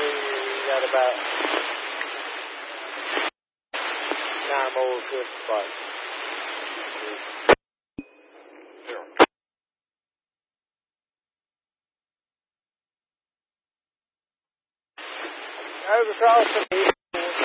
we got about 9 more good spots. Over across the